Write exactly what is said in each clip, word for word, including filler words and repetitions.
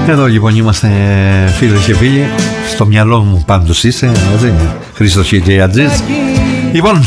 Εδώ λοιπόν είμαστε φίλες και φίλοι. Στο μυαλό μου πάντως είσαι, έτσι, Χρήστος Χιτζιατζής. Λοιπόν,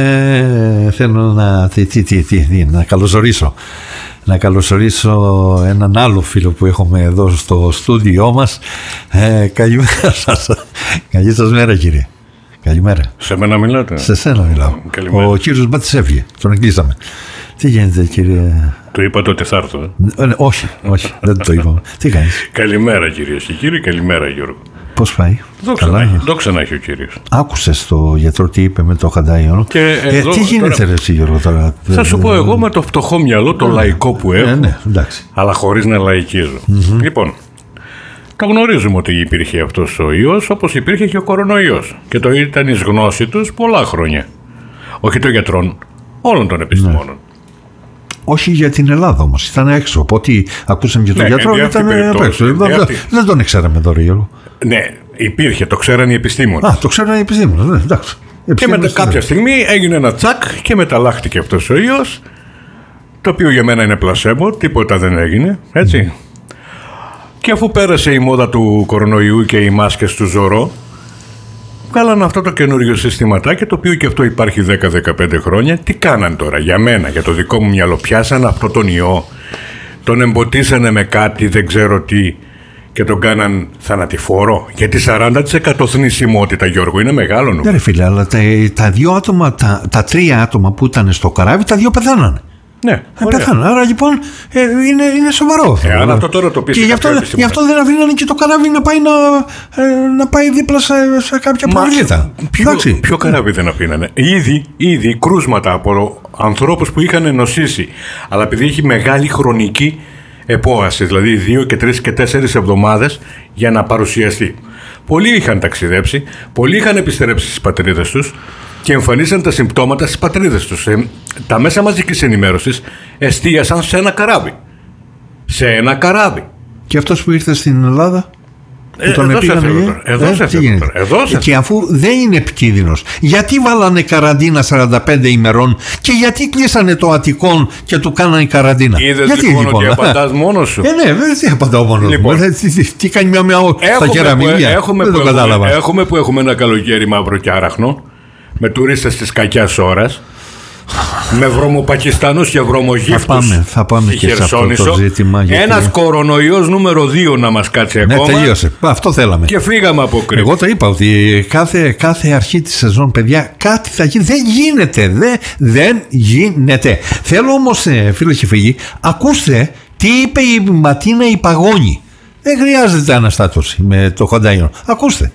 ε, θέλω να, τι, τι, τι, τι, να καλωσορίσω να καλωσορίσω έναν άλλο φίλο που έχουμε εδώ στο στούντιό μας. ε, Καλημέρα σας. Καλή σας μέρα, κύριε. Καλημέρα. Σε μένα μιλάτε? Σε σένα μιλάω. Καλημέρα. Ο κύριος Μπάτης έφυγε, τον εγκλείσαμε. Τι γίνεται, κύριε? Του είπατε ότι θα έρθω? Ε? Ε, όχι, όχι, δεν το είπαμε. Τι κάνεις? Καλημέρα, κυρίες και κύριοι. Καλημέρα, Γιώργο. Πώς πάει? Δόξα να έχει ο κύριος. Άκουσες το γιατρό τι είπε με το Χαντάιον? Ε, τι γίνεται τώρα, ρε εσύ, Γιώργο, τώρα? Θα σου πω εγώ με το φτωχό μυαλό, το ε, λαϊκό που έχω, ε, ναι, αλλά χωρίς να λαϊκίζω. Mm-hmm. Λοιπόν, το γνωρίζουμε ότι υπήρχε αυτός ο ιός, όπως υπήρχε και ο κορονοϊός. Και το ήταν εις γνώση τους πολλά χρόνια. Όχι των γιατρών, όλων των επιστημόνων. Ναι. Όχι για την Ελλάδα όμως, ήταν έξω. Από ό,τι ακούσαμε για τον ναι, γιατρό, ήταν έξω. Δεν τον ξέραμε τώρα, Γιώργο. Ναι, υπήρχε, το ξέραν οι επιστήμονες. Α, το ξέραν οι επιστήμονες, ναι, εντάξει. Και μετά κάποια στιγμή έγινε ένα τσακ και μεταλλάχτηκε αυτός ο ιός, το οποίο για μένα είναι πλασέμπο, τίποτα δεν έγινε, έτσι. Mm. Και αφού πέρασε η μόδα του κορονοϊού και οι μάσκες του Ζωρό, βγάλαν αυτό το καινούριο συστηματάκι, το οποίο και αυτό υπάρχει δέκα με δεκαπέντε χρόνια. Τι κάναν τώρα για μένα, για το δικό μου μυαλό? Πιάσαν αυτό τον ιό, τον εμποτίσανε με κάτι, δεν ξέρω τι, και τον κάναν θανατηφόρο. Γιατί σαράντα τοις εκατό θνησιμότητα, Γιώργο, είναι μεγάλο νούμερο. Ναι, φίλε, αλλά τα, τα δύο άτομα, τα, τα τρία άτομα που ήταν στο καράβι, τα δύο πεθάνανε. Ναι, ε, πεθάνανε. Άρα λοιπόν ε, είναι, είναι σοβαρό. Ε, αν αυτό τώρα το πεις. Και γι' αυτό, γι' αυτό δεν αφήνανε και το καράβι να πάει, να, ε, να πάει δίπλα σε, σε κάποια προβλήτα. Ποιο, ποιο καράβι δεν αφήνανε? Ήδη, ήδη κρούσματα από ανθρώπους που είχαν νοσήσει. Αλλά επειδή έχει μεγάλη χρονική επόαση, δηλαδή δύο και τρεις και τέσσερις εβδομάδες για να παρουσιαστεί. Πολλοί είχαν ταξιδέψει, πολλοί είχαν επιστρέψει στις πατρίδες τους και εμφανίσαν τα συμπτώματα στις πατρίδες τους. Ε, τα μέσα μαζικής ενημέρωσης εστίασαν σε ένα καράβι. Σε ένα καράβι. Και αυτός που ήρθε στην Ελλάδα? Ε, τον εδώ σε θέλω εδώ ε, σε θέλω εδώ σε και αφού δεν είναι επικίνδυνος, γιατί βάλανε καραντίνα σαράντα πέντε ημερών και γιατί κλείσανε το Αττικόν και του κάνανε καραντίνα? Είδες γιατί, λοιπόν, λοιπόν ότι απαντάς μόνος σου? Ε, ναι, δεν απαντάω μόνος λοιπόν, μου. Τι, τι, τι κάνει μια μια στα κεραμίδια? Έχουμε, δεν το κατάλαβα. Έχουμε που έχουμε ένα καλοκαίρι μαύρο και άραχνο, με τουρίστες της κακιάς ώρας, με βρωμοπακιστάνους και βρωμογύφτους. Θα πάμε, θα πάμε και σε αυτό το ζήτημα. Γιατί... Ένας κορονοϊός νούμερο δύο να μας κάτσει ναι, ακόμα. Τελείωσε. Αυτό θέλαμε. Και φύγαμε από κρύο. Εγώ το είπα ότι κάθε, κάθε αρχή της σεζόν, παιδιά, κάτι θα γίνει. Δεν γίνεται. Δεν, δεν γίνεται. Θέλω όμως, φίλε και φίλοι, ακούστε τι είπε η Ματίνα η Παγώνη. Δεν χρειάζεται αναστάτωση με το Χαντάιον. Ακούστε.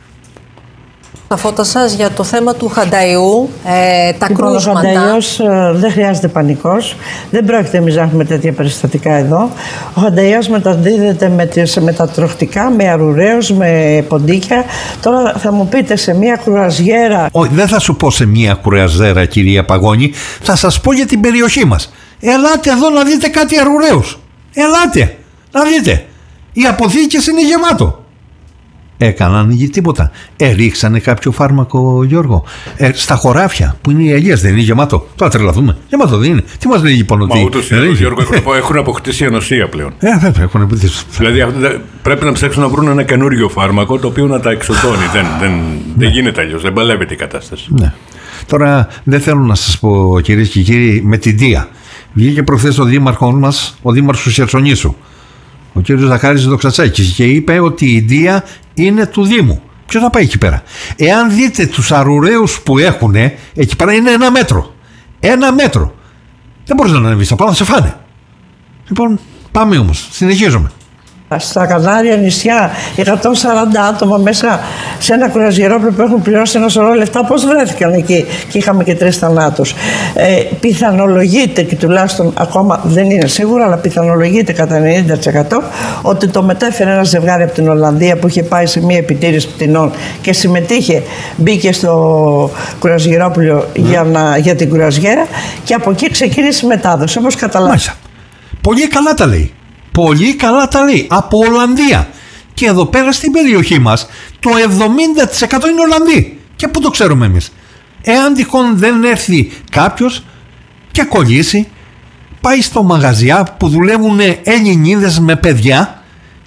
Τα φώτα σας για το θέμα του Χανταϊού, ε, τα λοιπόν, κρούσματα. Ο Χανταϊός ε, δεν χρειάζεται πανικός. Δεν πρόκειται εμείς να έχουμε τέτοια περιστατικά εδώ. Ο Χανταϊός μεταδίδεται με, τις, με τα τροχτικά, με αρουραίους, με ποντίκια. Τώρα θα μου πείτε σε μια κουραζιέρα. Όχι, δεν θα σου πω σε μια κουραζιέρα, κυρία Παγώνη. Θα σας πω για την περιοχή μας. Ελάτε εδώ να δείτε κάτι αρουραίους. Ελάτε να δείτε. Οι αποθήκες είναι γεμάτο. Έκαναν τίποτα. Ε, ρίξανε κάποιο φάρμακο, Γιώργο? Ε, στα χωράφια που είναι οι Αγίες δεν είναι γεμάτο? Τώρα τρελαθούμε. Γεμάτο δεν είναι. Τι μας λέει λοιπόν ότι? Μα ούτως ή άλλως, Γιώργο, έχουν, έχουν αποκτήσει ενωσία πλέον. Ε, βέβαια, έχουν αποκτήσει. Δηλαδή πρέπει να ψάξουν να βρουν ένα καινούριο φάρμακο το οποίο να τα εξοδώνει. δεν, δεν, ναι. δεν γίνεται αλλιώς. Δεν παλεύεται η κατάσταση. Ναι. Τώρα δεν θέλω να σας πω, κυρίες και κύριοι, με την Δία. Βγήκε προχθές ο δήμαρχος μας, ο δήμαρχος του Χερσονήσου, ο κύριος Ζαχάρης Δοξατσάκης, και είπε ότι η Δία είναι του Δήμου. Ποιος θα πάει εκεί πέρα? Εάν δείτε τους αρουραίους που έχουν, εκεί πέρα είναι ένα μέτρο. Ένα μέτρο. Δεν μπορείς να ανέβεις απάνω, να σε φάνε. Λοιπόν, πάμε όμως. Συνεχίζουμε. Στα Κανάρια νησιά, εκατόν σαράντα άτομα μέσα σε ένα κουραζιερόπλαιο που έχουν πληρώσει ένα σωρό λεφτά, πώς βρέθηκαν εκεί και είχαμε και τρεις θανάτους. Ε, πιθανολογείται, και τουλάχιστον ακόμα δεν είναι σίγουρο, αλλά πιθανολογείται κατά ενενήντα τοις εκατό ότι το μετέφερε ένα ζευγάρι από την Ολλανδία που είχε πάει σε μια επιτήρηση πτηνών και συμμετείχε, μπήκε στο κουραζιερόπλαιο mm. για, να, για την κουραζιέρα, και από εκεί ξεκίνησε η μετάδοση, όπως καταλάβατε. Πολύ καλά τα λέει. Πολύ καλά τα λέει. Από Ολλανδία. Και εδώ πέρα στην περιοχή μας το εβδομήντα τοις εκατό είναι Ολλανδοί. Και πού το ξέρουμε εμείς? Εάν τυχόν δεν έρθει κάποιος και κολλήσει, πάει στο μαγαζιά που δουλεύουν Ελληνίδες με παιδιά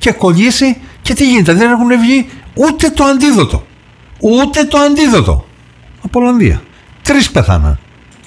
και κολλήσει και τι γίνεται, δεν έχουν βγει ούτε το αντίδοτο. Ούτε το αντίδοτο. Από Ολλανδία. Τρεις πεθάναν.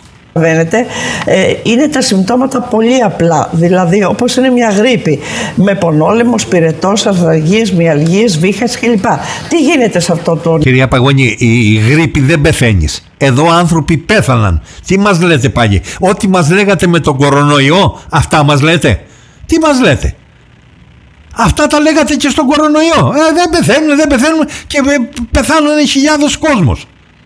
Είναι τα συμπτώματα πολύ απλά. Δηλαδή, όπως είναι μια γρίπη με πονόλαιμο, πυρετός, αρθραλγίες, μυαλγίες, βήχες κλπ. Τι γίνεται σε αυτό το. Κυρία Παγωνή, η γρίπη δεν πεθαίνεις. Εδώ άνθρωποι πέθαναν. Τι μας λέτε πάλι? Ό,τι μας λέγατε με τον κορονοϊό, αυτά μας λέτε? Τι μας λέτε? Αυτά τα λέγατε και στον κορονοϊό. Ε, δεν πεθαίνουν, δεν πεθαίνουν και πεθάνουν χιλιάδες κόσμος.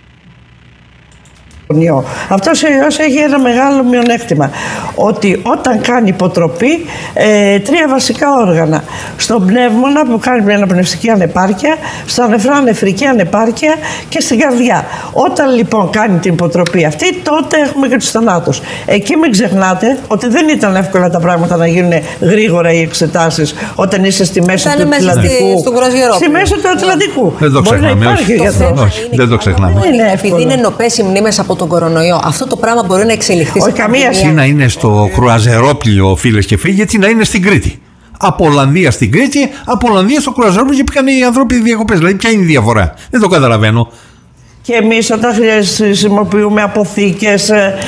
Αυτός ο ιός έχει ένα μεγάλο μειονέκτημα, ότι όταν κάνει υποτροπή ε, τρία βασικά όργανα, στον πνεύμονα που κάνει μια αναπνευστική ανεπάρκεια, στα νεφρά νεφρική ανεπάρκεια και στην καρδιά. Όταν λοιπόν κάνει την υποτροπή αυτή, τότε έχουμε και τους θανάτους. Εκεί μην ξεχνάτε ότι δεν ήταν εύκολα τα πράγματα να γίνουν γρήγορα οι εξετάσεις όταν είσαι στη μέση του Ατλαντικού. Στη μέση του Ατλαντικού. Δεν το ξεχνάμε. Δεν το ξεχνάμε. Επειδή είναι νοπές οι μνήμες από τον κορονοϊό, αυτό το πράγμα μπορεί να εξελιχθεί σε καμία σχέση. Να είναι στο κρουαζερόπλιο, φίλες και φίλοι, γιατί να είναι στην Κρήτη. Από Ολλανδία στην Κρήτη, από Ολλανδία στο κρουαζερόπλιο και πήγαν οι άνθρωποι διακοπές. Δηλαδή, ποια είναι η διαφορά? Δεν το καταλαβαίνω. Και εμείς όταν χρησιμοποιούμε αποθήκες,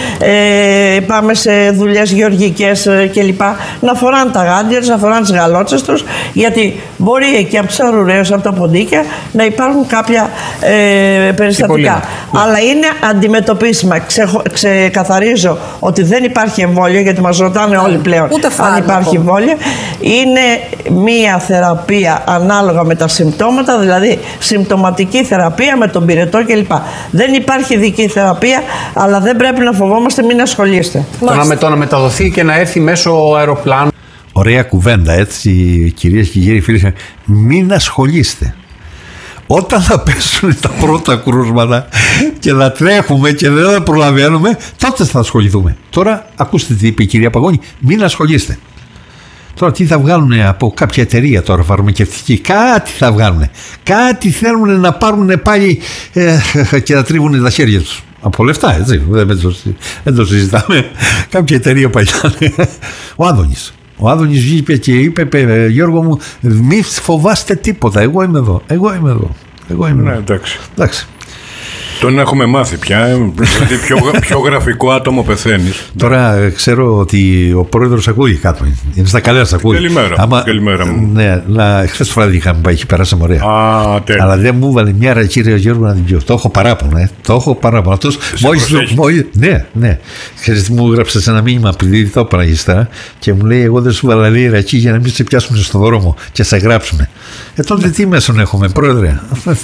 ε, πάμε σε δουλειές γεωργικές ε, κλπ. Να φοράνε τα γάντια τους, να φοράνε τις γαλότσες τους, γιατί μπορεί εκεί από τους αρουραίους, από τα ποντίκια να υπάρχουν κάποια ε, περιστατικά. Αλλά είναι αντιμετωπίσιμα. Ξε, ξεκαθαρίζω ότι δεν υπάρχει εμβόλιο, γιατί μας ρωτάνε όλοι πλέον αν υπάρχει εμβόλιο. Είναι μία θεραπεία ανάλογα με τα συμπτώματα, δηλαδή συμπτωματική θεραπεία με τον πυρετό κλπ. Δεν υπάρχει ειδική θεραπεία, αλλά δεν πρέπει να φοβόμαστε, μην ασχολείστε. Το να, με, το να μεταδοθεί και να έρθει μέσω αεροπλάνου. Ωραία κουβέντα, έτσι, κυρίες και κύριοι φίλοι. Μην ασχολείστε. Όταν θα πέσουν τα πρώτα κρούσματα και θα τρέχουμε και δεν θα προλαβαίνουμε, τότε θα ασχοληθούμε. Τώρα, ακούστε τι είπε η κυρία Παγώνη, μην ασχολείστε. Τώρα τι θα βγάλουν από κάποια εταιρεία τώρα φαρμακευτική? Κάτι θα βγάλουν. Κάτι θέλουν να πάρουν πάλι ε, και να τρίβουν τα χέρια τους. Από λεφτά, έτσι. Δεν το, δεν το συζητάμε. Κάποια εταιρεία παλιά. Ο Άδωνης. Ο Άδωνης βγήκε και είπε, Γιώργο μου, μη φοβάστε τίποτα. Εγώ είμαι εδώ. Εγώ είμαι εδώ. Εγώ είμαι ναι, εδώ. Εντάξει. εντάξει. Τον έχουμε μάθει πια. Δηλαδή πιο, πιο γραφικό άτομο πεθαίνεις. Τώρα ξέρω ότι ο πρόεδρος ακούει κάτω. Είναι στα καλά, ακούει. Καλημέρα. Άμα, Καλημέρα μου. Ναι, χθες το βράδυ είχαμε πάει, είχε περάσει ωραία. Α, αλλά δεν μου έβαλε μια ρε κύριε Γιώργο να την πιω. Το έχω παράπονο. Ε. Το έχω παράπονο. Αυτός μόλις, μόλις, ναι, ναι. Ξέρετε, μου έγραψε σε ένα μήνυμα επειδή το έπρεπε ύστερα και μου λέει: εγώ δεν σου βάλα λέει ρακί για να μην σε πιάσουν στον δρόμο και σε γράψουν. Ε, τότε τι μέσον έχουμε, πρόεδρε?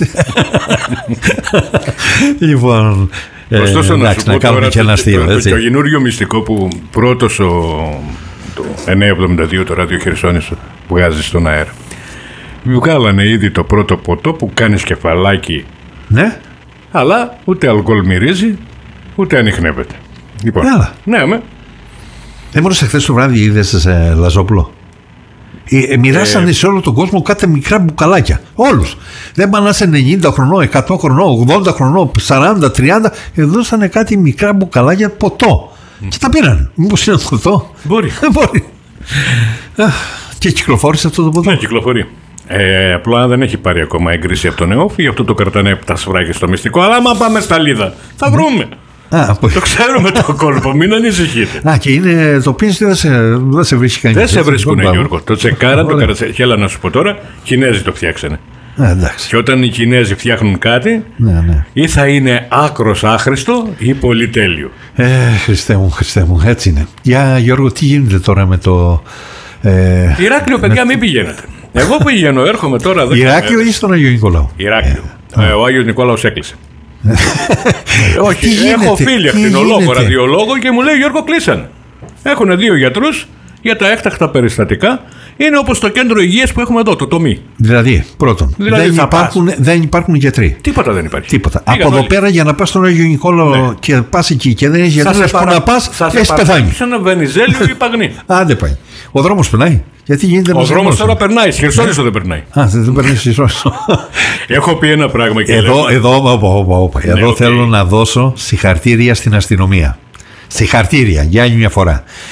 Λοιπόν, ωστόσο, ε, να εντάξει, σου πω να κάνουμε τώρα και ένα αστείο. Το, το, το καινούριο μυστικό που πρώτος ο, το εννιακόσια εβδομήντα δύο το ράδιο Χερσόνησο βγάζει στον αέρα. Βγάλανε ήδη το πρώτο ποτό που κάνεις κεφαλάκι. Ναι. Αλλά ούτε αλκοόλ μυρίζει, ούτε ανιχνεύεται. Λοιπόν, ναι, με. Δεν μπορούσε χθες το βράδυ, είδες ε, Λαζόπουλο? Ε, μοιράσανε ε, σε όλο τον κόσμο κάτι μικρά μπουκαλάκια. Όλους. Δεν πάνε σε ενενήντα χρονών, εκατό χρονών, ογδόντα χρονών, σαράντα, τριάντα. Ε, δώσανε κάτι μικρά μπουκαλάκια ποτό. Mm. Και τα πήραν. Μήπως είναι ποτό? Μπορεί. Δεν μπορεί. Και κυκλοφόρησε αυτό το ποτό. Ναι, κυκλοφορεί. Ε, απλά δεν έχει πάρει ακόμα έγκριση από τον ΕΟΦ, γι' αυτό το κρατάνε τα σφράγια στο μυστικό. Αλλά άμα πάμε στα Λίδα, θα βρούμε. Α, το ξέρουμε το κόλπο, μην ανησυχείτε. Α, και είναι το πίνεις, δεν σε, δεν σε βρίσκει κανείς. Δεν σε βρίσκουνε, Γιώργο. Το τσεκάρα, το καρατσέ. Έλα να σου πω τώρα, Κινέζοι το φτιάξανε. Α, εντάξει. Και όταν οι Κινέζοι φτιάχνουν κάτι, ναι, ναι. ή θα είναι άκρος άχρηστο ή πολυτέλειο. Ε, Χριστέ μου, Χριστέ μου, έτσι είναι. Για Γιώργο, τι γίνεται τώρα με το. Ε, Ηράκλειο, παιδιά, μην πηγαίνετε. Εγώ πηγαίνω, έρχομαι τώρα. Ηράκλειο ή στον Αγιο Νικόλαο? Ηράκλειο. Ε, ε, ο Άγιος Νικόλαος έκλεισε. Όχι, έχω φίλοι ακτινολόγο, ραδιολόγο και μου λέει: Γιώργο, κλείσαν. Έχουν δύο γιατρούς για τα έκτακτα περιστατικά. Είναι όπως το κέντρο υγείας που έχουμε εδώ, το τομεί. Δηλαδή, πρώτον, δηλαδή δεν, υπάρχουν, δεν υπάρχουν γιατροί. Τίποτα δεν υπάρχει. Τίποτα. Πήγαν από εδώ πέρα για να πας στον Άγιο Νικόλαο, ναι, και πας εκεί και δεν έχει γιατρούς που να πας, έχεις πεθάνει. Σαν ένα Βενιζέλιο ή Παγνή. Α, δεν πάει. Ο δρόμος περνάει. Γιατί γίνεται ο δρόμος τώρα περνάει. Χερσόνησο δεν περνάει. Α, δεν περνάει Χερσόνησο. Έχω πει ένα πράγμα και εδώ, εδώ, εδώ θέλω να δώσω συγχαρτήρια στην αστυνομία. Συγχαρτήρια για άλλη μια φορά.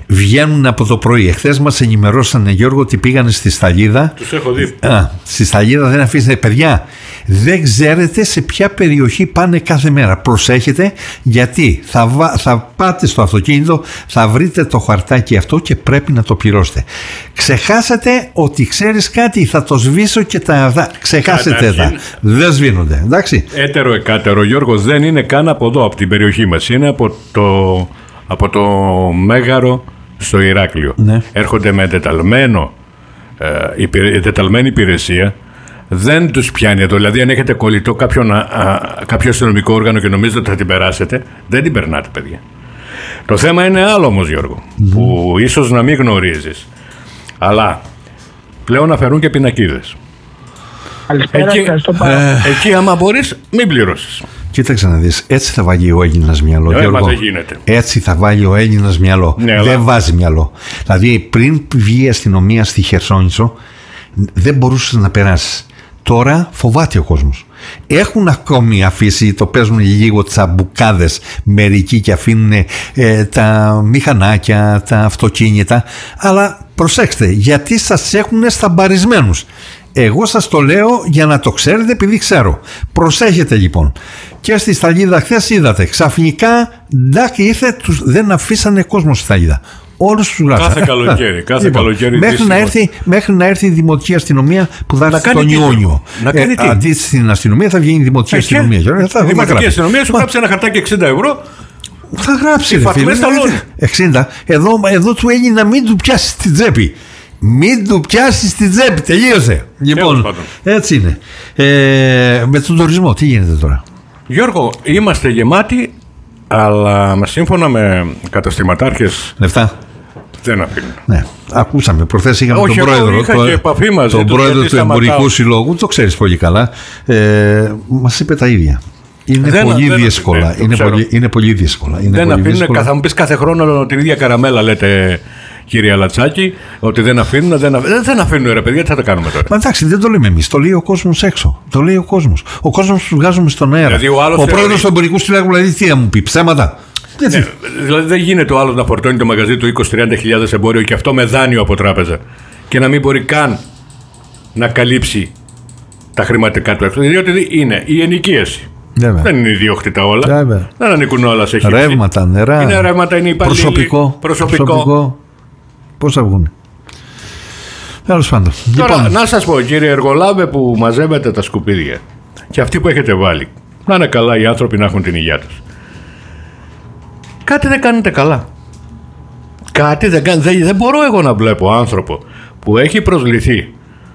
βγαίνουν από το πρωί. Εχθές μας ενημερώσανε, Γιώργο, ότι πήγανε στη Σταλίδα. Τους έχω δει. Α, στη Σταλίδα δεν αφήσετε. Παιδιά, δεν ξέρετε σε ποια περιοχή πάνε κάθε μέρα. Προσέχετε, γιατί θα, βα... θα πάτε στο αυτοκίνητο, θα βρείτε το χαρτάκι αυτό και πρέπει να το πληρώσετε. Ξεχάσετε ότι ξέρεις κάτι, θα το σβήσω και τα... Ξεχάσετε τα. Δεν σβήνονται, εντάξει. Έτερο εκάτερο, Γιώργο, δεν είναι καν από εδώ, από την περιοχή μας. Είναι από το, από το Μέγαρο στο Ηράκλειο. Ναι. Έρχονται με εντεταλμένο, ε, εντεταλμένη υπηρεσία. Δεν τους πιάνει εδώ. Δηλαδή, αν έχετε κολλητό κάποιον, α, κάποιο αστυνομικό όργανο και νομίζετε ότι θα την περάσετε, δεν την περνάτε, παιδιά. Το θέμα είναι άλλο όμως, Γιώργο, mm. που ίσως να μην γνωρίζεις. Αλλά πλέον αφαιρούν και πινακίδες. Εκεί, ε, εκεί άμα μπορείς, μην πληρώσεις. Κοίταξε να δεις, έτσι θα βάλει ο Έλληνας μυαλό. Ε, μας δεν γίνεται. Έτσι θα βάλει ο Έλληνας μυαλό. Ναι, δεν αλλά... βάζει μυαλό. Δηλαδή, πριν βγει η αστυνομία στη Χερσόνησο, δεν μπορούσε να περάσει. Τώρα φοβάται ο κόσμος. Έχουν ακόμη αφήσει, το παίζουν λίγο τσαμπουκάδες μερικοί και αφήνουν ε, τα μηχανάκια, τα αυτοκίνητα. Αλλά προσέξτε, γιατί σας έχουν σταμπαρισμένους. Εγώ σας το λέω για να το ξέρετε, επειδή ξέρω. Προσέχετε λοιπόν. Και στη Σταλίδα χθες είδατε, ξαφνικά ντάκ ήρθε, τους, δεν αφήσανε κόσμο στη Σταλίδα. Όλους τους γράψανε. Κάθε καλοκαίρι. Κάθε λοιπόν, καλοκαίρι μέχρι, να έρθει, μέχρι να έρθει η δημοτική αστυνομία που θα έρθει τον Ιούνιο. Να κάνει ε, αντί στην αστυνομία θα βγαίνει η δημοτική Έχει, αστυνομία. Η θα, δημοτική αστυνομία σου γράψει ένα χαρτάκι εξήντα ευρώ. Θα γράψει. Ρε, φίλε, εξήντα. Εδώ, εδώ του έγινε να μην του πιάσει την τσέπη. Μην του πιάσει την τσέπη. Τελείωσε. Λοιπόν, έτσι είναι. Ε, με τον τουρισμό, τι γίνεται τώρα? Γιώργο, είμαστε γεμάτοι, αλλά σύμφωνα με καταστηματάρχες. Λεφτά. Δεν αφήνουν. Ναι, ακούσαμε. Προχθές είχαμε Όχι, τον πρόεδρο, το, μαζί, τον πρόεδρο του Εμπορικού Συλλόγου, το ξέρεις πολύ καλά. Ε, μας είπε τα ίδια. Είναι δεν, πολύ δεν, δύσκολα. Δεν, είναι, πολύ, είναι πολύ δύσκολα. Είναι δεν πολύ αφήνουν. δύσκολα. Θα μου πεις κάθε χρόνο την ίδια καραμέλα, λέτε, κύριε Λατσάκη, ότι δεν αφήνουν. Δεν, αφήνουν, δεν αφήνουν, ρε παιδιά, τι θα τα κάνουμε τώρα? Μα εντάξει, δεν το λέμε εμείς. Το λέει ο κόσμος έξω. Το λέει ο κόσμος. Ο κόσμος του βγάζουμε στον αέρα. Δηλαδή, ο ο θεωρεί... πρόεδρος του Εμπορικού Συλλόγου, δηλαδή, τι θα μου πει, ψέματα? Ναι, δηλαδή δεν γίνεται ο άλλος να φορτώνει το μαγαζί του είκοσι με τριάντα χιλιάδες εμπόριο και αυτό με δάνειο από τράπεζα και να μην μπορεί καν να καλύψει τα χρηματικά του έξοδα. Διότι είναι η ενοικίαση. Βέβαια. Δεν είναι ιδιόκτητα όλα. Βέβαια. Δεν ανήκουν όλα σε χέρι. Ρεύματα, νερά. Είναι ρεύματα, είναι υπαλλήλοι. Προσωπικό. Προσωπικό. Προσωπικό. Πώς θα βγουν? Τέλος πάντων. Τώρα, λοιπόν. να σας πω, κύριε Εργολάβε, που μαζεύετε τα σκουπίδια και αυτοί που έχετε βάλει, να είναι καλά οι άνθρωποι να έχουν την υγεία τους. Κάτι δεν κάνετε καλά. Κάτι δεν κάνετε. Δεν, δεν μπορώ εγώ να βλέπω άνθρωπο που έχει προσληθεί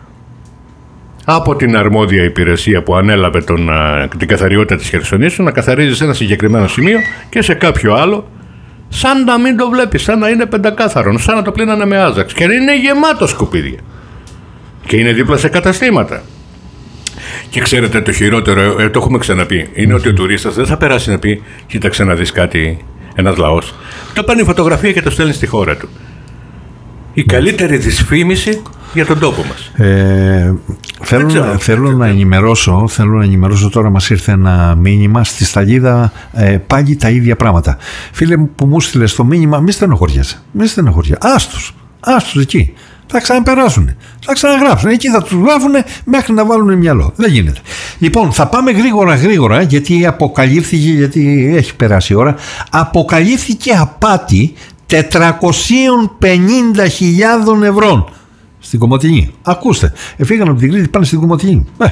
από την αρμόδια υπηρεσία που ανέλαβε τον, την καθαριότητα της Χερσονήσου να καθαρίζει σε ένα συγκεκριμένο σημείο και σε κάποιο άλλο, σαν να μην το βλέπει, σαν να είναι πεντακάθαρο, σαν να το πλύνανε με άζαξ και είναι γεμάτο σκουπίδια. Και είναι δίπλα σε καταστήματα. Και ξέρετε, το χειρότερο, ε, το έχουμε ξαναπεί, είναι ότι ο τουρίστας δεν θα περάσει να πει: κοίταξε να δεις κάτι, ένας λαός. Το παίρνει φωτογραφία και το στέλνει στη χώρα του. Η καλύτερη δυσφήμιση για τον τόπο μας. Ε, θέλω ξέρω, να, θέλω να ενημερώσω, θέλω να ενημερώσω τώρα, μας ήρθε ένα μήνυμα στη Σταλίδα, ε, πάλι τα ίδια πράγματα. Φίλε μου που μου στείλε το μήνυμα, μη στενοχωριέσαι, μη στενοχωριέσαι. Άστους, άστους εκεί. Θα ξαναπεράσουν, θα ξαναγράψουν. Εκεί θα τους γράφουν μέχρι να βάλουν μυαλό. Δεν γίνεται. Λοιπόν, θα πάμε γρήγορα γρήγορα, γιατί αποκαλύφθηκε, γιατί έχει περάσει η ώρα, αποκαλύφθηκε απάτη τετρακόσιες πενήντα χιλιάδες ευρώ στην Κομοτηνή. Ακούστε, φύγανε από την Κρήτη, πάνε στην Κομοτηνή. Ε.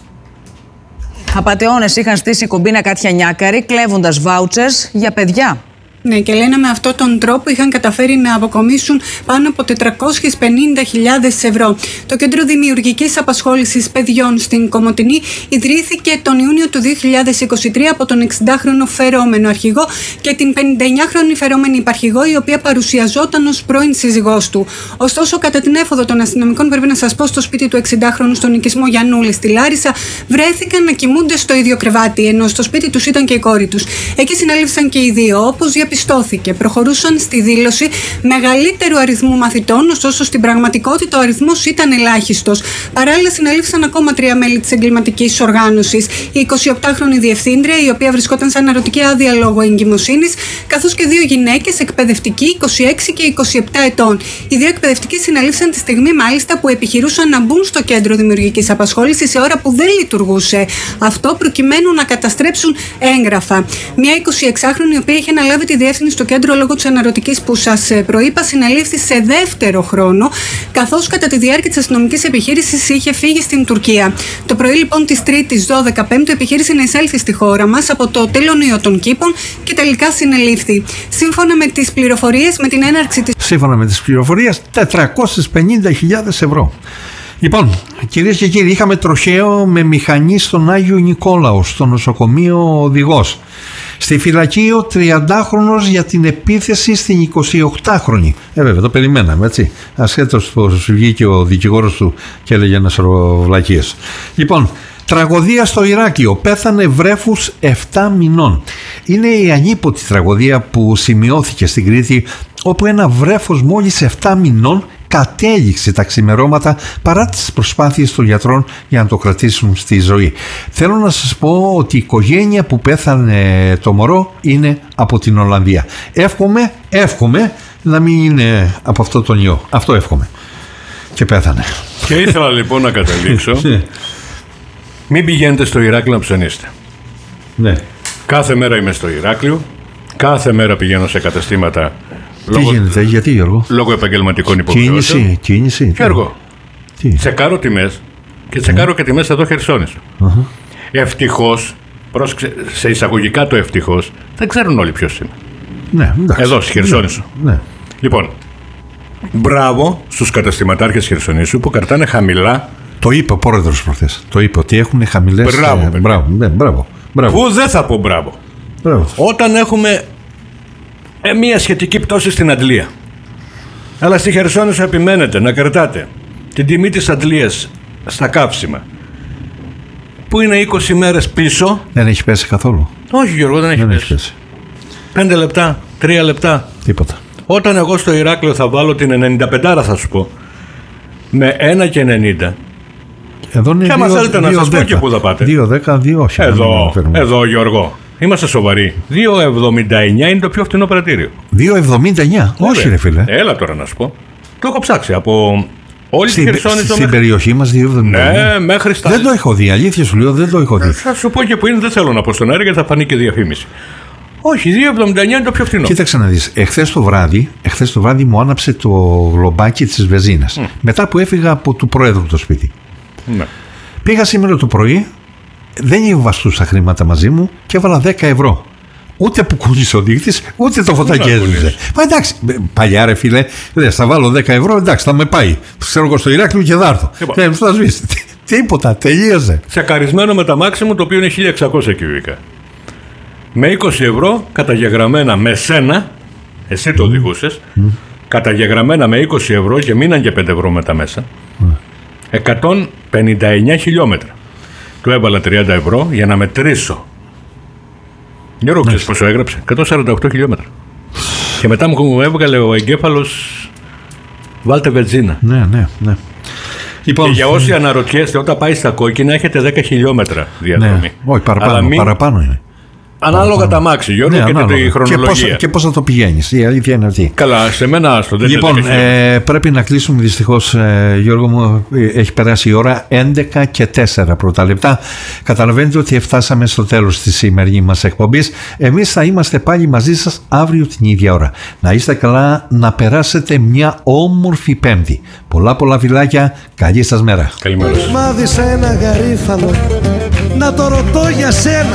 Απατεώνες είχαν στήσει κομπίνα Κατιανιάκαρη κλέβοντας βάουτσερς για παιδιά. Ναι, και λένε με αυτόν τον τρόπο είχαν καταφέρει να αποκομίσουν πάνω από τετρακόσιες πενήντα χιλιάδες ευρώ. Το Κέντρο Δημιουργικής Απασχόλησης Παιδιών στην Κομοτηνή ιδρύθηκε τον Ιούνιο του δύο χιλιάδες είκοσι τρία από τον εξηντάχρονο φερόμενο αρχηγό και την πενηνταεννιάχρονη φερόμενη υπαρχηγό, η οποία παρουσιαζόταν ως πρώην σύζυγός του. Ωστόσο, κατά την έφοδο των αστυνομικών, πρέπει να σας πω, στο σπίτι του εξηντάχρονου στον οικισμό Γιαννούλη στη Λάρισα, βρέθηκαν να κοιμούνται στο ίδιο κρεβάτι, ενώ στο σπίτι τους ήταν και η κόρη τους. Εκεί συνέλευαν και οι δύο, όπως διαπιστώθηκε. Προχωρούσαν στη δήλωση μεγαλύτερου αριθμού μαθητών, ωστόσο στην πραγματικότητα ο αριθμός ήταν ελάχιστος. Παράλληλα, συνελήφθησαν ακόμα τρία μέλη της εγκληματικής οργάνωσης. Η εικοσιοκτάχρονη διευθύντρια, η οποία βρισκόταν σε αναρωτική άδεια λόγω εγκυμοσύνης, καθώς και δύο γυναίκες, εκπαιδευτικοί, είκοσι έξι και είκοσι επτά ετών. Οι δύο εκπαιδευτικοί συνελήφθησαν τη στιγμή μάλιστα που επιχειρούσαν να μπουν στο κέντρο δημιουργικής απασχόλησης σε ώρα που δεν λειτουργούσε αυτό, προκειμένου να καταστρέψουν έγγραφα. Μια εικοσιεξάχρονη, η οποία είχε αναλάβει τη διεύθυνση στο κέντρο λόγω της αναρωτικής που σας προείπα, συνελήφθη σε δεύτερο χρόνο, καθώς κατά τη διάρκεια της αστυνομικής επιχείρησης είχε φύγει στην Τουρκία. Το πρωί λοιπόν της Τρίτης δώδεκα Πέμπτου επιχείρησε να εισέλθει στη χώρα μας από το τελωνείο των Κήπων και τελικά συνελήφθη. Σύμφωνα με τις πληροφορίες, με την έναρξη της. Σύμφωνα με τις πληροφορίες, τετρακόσιες πενήντα χιλιάδες ευρώ. Λοιπόν, κυρίες και κύριοι, είχαμε τροχαίο με μηχανή στον Άγιο Νικόλαο, στο νοσοκομείο Οδηγός. Στη φυλακή ο τριαντάχρονος για την επίθεση στην εικοσιοκτάχρονη. Ε, βέβαια, το περιμέναμε, έτσι. Ασχέτως πως βγήκε ο δικηγόρος του και έλεγε ένα σωρό βλακίες. Λοιπόν, τραγωδία στο Ηράκλειο. Πέθανε βρέφους επτά μηνών. Είναι η ανίποτη τραγωδία που σημειώθηκε στην Κρήτη, όπου ένα βρέφος μόλις επτά μηνών κατέληξε τα ξημερώματα παρά τις προσπάθειες των γιατρών για να το κρατήσουν στη ζωή. Θέλω να σας πω ότι η οικογένεια που πέθανε το μωρό είναι από την Ολλανδία. Εύχομαι, εύχομαι να μην είναι από αυτό τον ιό. Αυτό εύχομαι. Και πέθανε. Και ήθελα λοιπόν να καταλήξω. Μην πηγαίνετε στο Ηράκλειο να ψωνίσετε. Ναι. Κάθε μέρα είμαι στο Ηράκλειο. Κάθε μέρα πηγαίνω σε καταστήματα. Τι λόγω, γίνεται, γιατί Γιώργο? Λόγω επαγγελματικών υποχρεώσεων. Κίνηση, κίνηση. Γιώργο, τι? Τσεκάρω τιμές και τσεκάρω mm. και τιμές εδώ Χερσόνησο. Uh-huh. Ευτυχώς, πρόσεξε, σε εισαγωγικά το ευτυχώς, δεν ξέρουν όλοι ποιος είμαι. Ναι, εντάξει. Εδώ στη Χερσόνησο. Ναι, ναι. Λοιπόν, μπράβο στους καταστηματάρχες Χερσονήσου που κρατάνε χαμηλά. Το είπε ο πρόεδρος προχθές. Το είπε ότι έχουν χαμηλές. Μπράβο, ε, μπράβο, ναι, μπράβο, μπράβο. Πού δεν θα πω μπράβο. Μπράβο. Όταν έχουμε ε, μια σχετική πτώση στην αντλία. Αλλά στη Χερσόνησο επιμένετε να κρατάτε την τιμή της αντλίας στα καύσιμα, που είναι είκοσι μέρες πίσω. Δεν έχει πέσει καθόλου. Όχι Γιώργο, δεν έχει δεν πέσει. Έχει πέσει. Πέντε λεπτά, τρία λεπτά. Τίποτα. Όταν εγώ στο Ηράκλειο θα βάλω την ενενήντα πέντε, θα σου πω, με ένα και ενενήντα. Εδώ είναι και άμα θέλετε να σας πω και πού θα πάτε. δύο δέκα, δύο όχι. Εδώ, εδώ Γιώργο. Είμαστε σοβαροί. δύο εβδομήντα εννιά είναι το πιο φθηνό πρατήριο. δύο εβδομήντα εννιά. Όχι, ρε φίλε. Έλα τώρα να σου πω. Το έχω ψάξει από όλη στην, τη Χερσόνησο. Στην μέχρι... περιοχή μας δύο εβδομήντα εννιά. Ναι, μέχρι στα. Δεν το έχω δει. Αλήθεια σου λέω, δεν το έχω δει. Θα σου πω και που είναι, δεν θέλω να πω στον αέρα γιατί θα φανεί και διαφήμιση. Όχι, δύο εβδομήντα εννιά είναι το πιο φθηνό. Κοίταξε να δεις. Εχθές το βράδυ, εχθές το βράδυ μου άναψε το γλομπάκι της βενζίνας. Mm. Μετά που έφυγα από του Προέδρου το σπίτι. Ναι. Πήγα σήμερα το πρωί, δεν είχε βαστούσα χρήματα μαζί μου και έβαλα δέκα ευρώ. Ούτε που κούλλησε ο δείκτης, ούτε το φωτάκι έζησε. Μα εντάξει, παλιά ρε φίλε, λες, θα βάλω δέκα ευρώ, εντάξει, θα με πάει. Ξέρω εγώ στο Ηράκλειο και θα έρθω. Δεν θα σβήσει. Τίποτα, τελείωσε. Τσακαρισμένο με τα μάξι μου, το οποίο είναι χίλια εξακόσια κυβικά. Με είκοσι ευρώ καταγεγραμμένα με σένα, εσύ το οδηγούσες, mm. καταγεγραμμένα με είκοσι ευρώ και μείναν και πέντε ευρώ μετά μέσα, mm. εκατόν πενήντα εννιά χιλιόμετρα. Του έβαλα τριάντα ευρώ για να μετρήσω. Γιώργο, ξέρεις πόσο έγραψε? εκατόν σαράντα οκτώ χιλιόμετρα. Και μετά μου έβγαλε ο εγκέφαλος, βάλτε βενζίνα. Ναι, ναι, ναι. Λοιπόν, και για όσοι αναρωτιέστε, όταν πάει στα κόκκινα έχετε δέκα χιλιόμετρα διαδρομή. Ναι, όχι, παραπάνω, μην... παραπάνω είναι. Ανάλογα τα μάξι, Γιώργο, ναι, και ανάλογα. Τη χρονολογία. Και πώς θα το πηγαίνεις, η αλήθεια είναι αυτή. Καλά, σε μένα άστο. Δεν λοιπόν, ε, πρέπει να κλείσουμε δυστυχώς, ε, Γιώργο μου, έχει περάσει η ώρα έντεκα και τέσσερα πρώτα λεπτά. Καταλαβαίνετε ότι φτάσαμε στο τέλος της σημερινής μας εκπομπής. Εμείς θα είμαστε πάλι μαζί σας αύριο την ίδια ώρα. Να είστε καλά, να περάσετε μια όμορφη Πέμπτη. Πολλά πολλά φιλάκια, καλή σας μέρα. Καλημέρα σας. Μάδι σε ένα γαρίφαλο, να το ρωτώ για σένα.